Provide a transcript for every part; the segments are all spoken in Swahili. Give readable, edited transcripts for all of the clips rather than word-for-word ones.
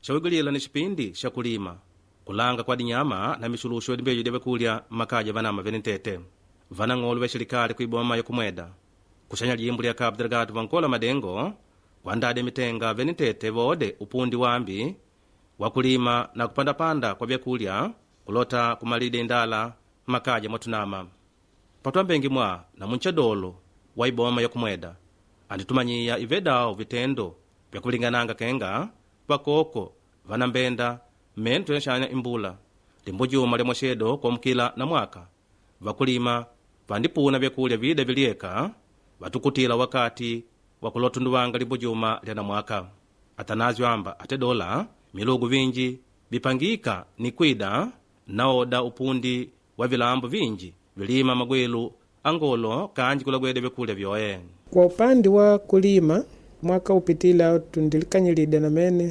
chawigilila ni chipindi cha kulima kulanga kwa dinyama na mishulusho dimbeyo debe kulya makaja vanama venitete vanang'olo ve xirikali kuiboma yokumweda kuxanya limbu lya Cabo Delgado vankola madengo kuandade mitenga venitete vode upundi wambi wa kulima na kupandapanda kwa vyakulya kulota kumalide indala makaja mwatunama patwambengi mwa na munchadolo wa iboma yokumweda anditumanyiya ivedao vitendo vyakulingananga kenga vakoko vanambenda mento yanxanya imbula limbu juma lya mwaxedo kuamukila na mwaka vakulima vandipuna vyakulya vide vilyeka vatukutila wakati wakulotunduwanga limbu juma lya na mwaka Atanasio amba ate dola milugu vinji vipangika ni kwida naoda upundi wa vilambo vinji vilima magwelu angolo kanji kulagwede vyakulya vyoye. Kwa upande wa kulima mwaka upitila tundilikanyilide na mene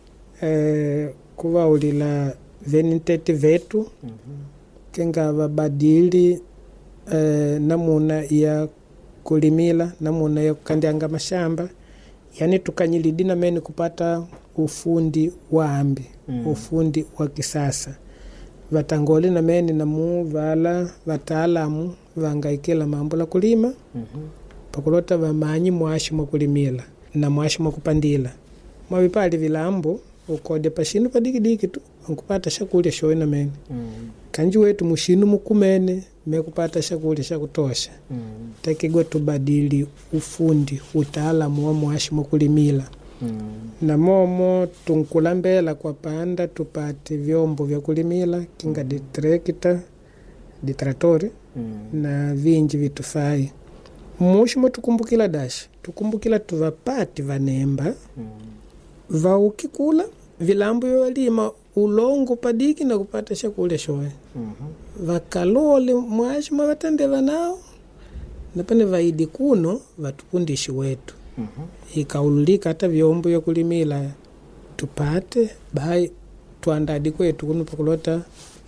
kuwa ulila venitete vetu kenga vabadili namuna ya kulimila namuna ya kukandianga mashamba yani tukanyilidi na mene kupata ufundi wa ambi ufundi wa kisasa vatangoli na mene namu vala wataalamu vangaikila mambo la kulima pakulota vamanyi mwashi mwa kulimila na mwashi mwa kupandila mwavipali vilambo ukode pashinu padikidiki tu nkupata shakulya showe na mene kanji wetu mushinu mukumene mekupata shakulya shakutosha takigwa tubadili ufundi utaalamu wa mwashi mwa kulimila na momo tunkulambela kwa panda tupate vyombo vya kulimila kinga ditrekita ditratori na vinji vitufai mushimo tukumbukila dashi tukumbukila tuvapati vanemba vaukikula vilambo yolima ulongo padiki na kupata shakulya showe vakalole mwashi mwa vatendeva nao napane vaidi kuno vatupundishi wetu ikaululika hata vyombo ya kulimila tupate bai tuandadi kwetu kuno pakulota